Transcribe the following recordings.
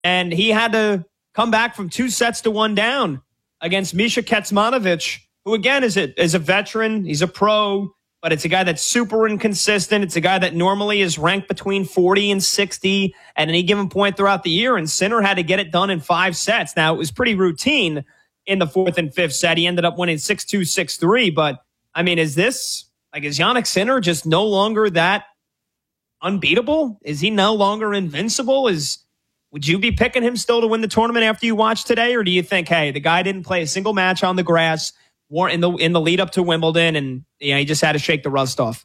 And he had to come back from 2-1 down against Misha Kecmanovic, who, again, is a veteran. He's a pro, but it's a guy that's super inconsistent. It's a guy that normally is ranked between 40 and 60 at any given point throughout the year. And Sinner had to get it done in 5 sets. Now, it was pretty routine in the 4th and 5th set. He ended up winning 6-2, 6-3. But, I mean, is Jannik Sinner just no longer that unbeatable? Is he no longer invincible? Would you be picking him still to win the tournament after you watch today? Or do you think, hey, the guy didn't play a single match on the grass in the lead up to Wimbledon, and he just had to shake the rust off?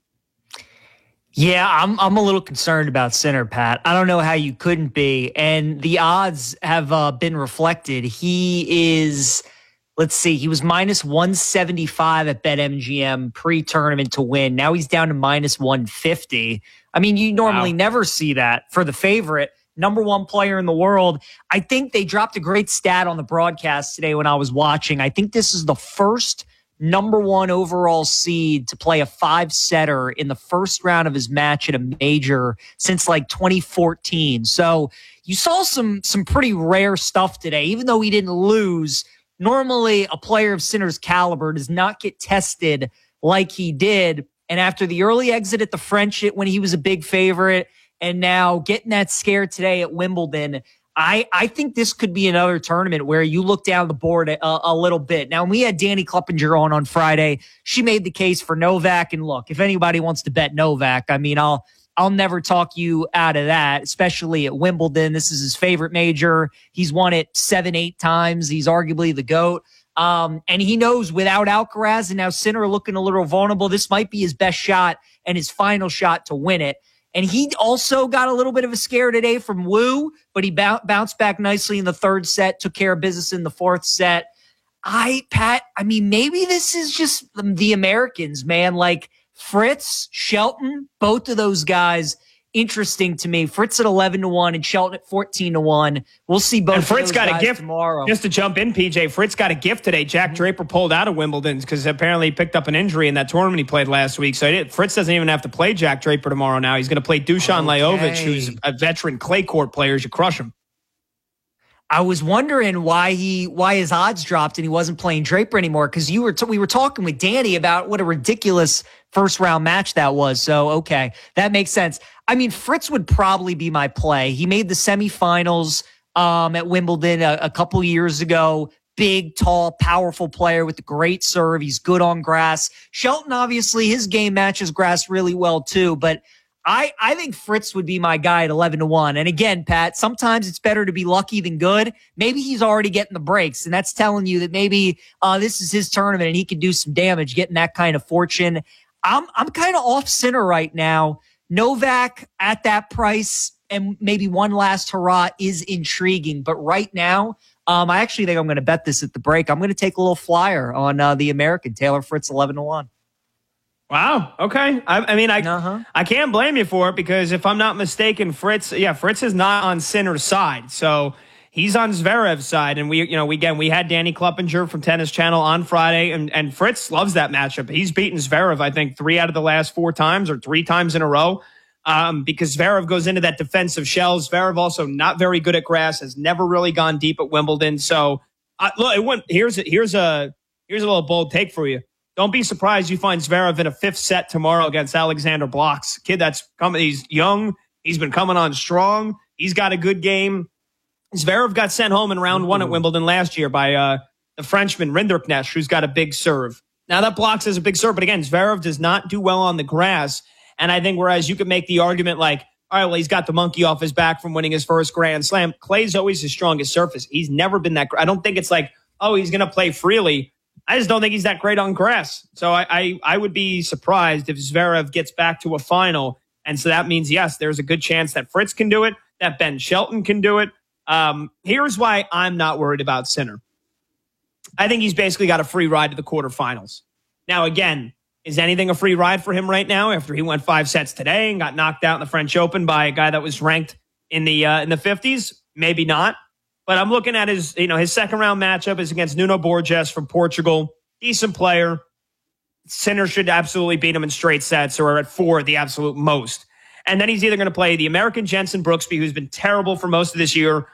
Yeah, I'm a little concerned about Sinner, Pat. I don't know how you couldn't be. And the odds have been reflected. He is, let's see, he was minus 175 at BetMGM pre-tournament to win. Now he's down to minus 150. I mean, you normally never see that for the favorite. Number 1 player in the world. I think they dropped a great stat on the broadcast today when I was watching. I think this is the first number 1 overall seed to play a 5-setter in the first round of his match at a major since like 2014. So you saw some pretty rare stuff today. Even though he didn't lose, normally a player of Sinner's caliber does not get tested like he did. And after the early exit at the French when he was a big favorite, and now getting that scare today at Wimbledon, I think this could be another tournament where you look down the board a little bit. Now, when we had Danny Kleppinger on Friday, she made the case for Novak. And look, if anybody wants to bet Novak, I mean, I'll never talk you out of that, especially at Wimbledon. This is his favorite major. He's won it 7-8 times. He's arguably the GOAT. And he knows without Alcaraz and now Sinner looking a little vulnerable, this might be his best shot and his final shot to win it. And he also got a little bit of a scare today from Wu, but he bounced back nicely in the 3rd set, took care of business in the 4th set. Pat, I mean, maybe this is just the Americans, man. Like Fritz, Shelton, both of those guys, interesting to me. Fritz at 11-1 and Shelton at 14-1. We'll see both. And Fritz got a gift tomorrow. Just to jump in, PJ. Fritz got a gift today. Jack Draper pulled out of Wimbledon because apparently he picked up an injury in that tournament he played last week. So Fritz doesn't even have to play Jack Draper tomorrow. Now he's going to play Dusan Lajovic, who's a veteran clay court player. You crush him. I was wondering why his odds dropped and he wasn't playing Draper anymore, because we were talking with Danny about what a ridiculous first round match that was. So, okay, that makes sense. I mean, Fritz would probably be my play. He made the semifinals at Wimbledon a couple years ago. Big, tall, powerful player with a great serve. He's good on grass. Shelton, obviously, his game matches grass really well too, but I think Fritz would be my guy at 11-1. And again, Pat, sometimes it's better to be lucky than good. Maybe he's already getting the breaks, and that's telling you that maybe this is his tournament and he can do some damage getting that kind of fortune. I'm kind of off Sinner right now. Novak at that price and maybe one last hurrah is intriguing. But right now, I actually think I'm going to bet this at the break. I'm going to take a little flyer on the American, Taylor Fritz, 11-1. Wow. Okay. I mean, I can't blame you for it, because if I'm not mistaken, Fritz is not on Sinner's side. So he's on Zverev's side. And we had Danny Kleppinger from Tennis Channel on Friday, and Fritz loves that matchup. He's beaten Zverev, I think, 3 out of the last 4 times, or 3 times in a row. Because Zverev goes into that defensive shell. Zverev also not very good at grass, has never really gone deep at Wimbledon. So look, here's a little bold take for you. Don't be surprised you find Zverev in a 5th set tomorrow against Alexander Blocks. Kid that's coming, he's young. He's been coming on strong. He's got a good game. Zverev got sent home in round 1 at Wimbledon last year by the Frenchman Rinderknecht, who's got a big serve. Now that Blocks has a big serve, but again, Zverev does not do well on the grass. And I think whereas you could make the argument like, all right, well, he's got the monkey off his back from winning his first Grand Slam. Clay's always his strongest surface. He's never been that. I don't think it's like, oh, he's going to play freely. I just don't think he's that great on grass. So I would be surprised if Zverev gets back to a final. And so that means, yes, there's a good chance that Fritz can do it, that Ben Shelton can do it. Here's why I'm not worried about Sinner. I think he's basically got a free ride to the quarterfinals. Now, again, is anything a free ride for him right now after he went 5 sets today and got knocked out in the French Open by a guy that was ranked in the 50s? Maybe not. But I'm looking at his second round matchup is against Nuno Borges from Portugal. Decent player. Sinner should absolutely beat him in straight sets, or at 4 at the absolute most. And then he's either going to play the American Jensen Brooksby, who's been terrible for most of this year,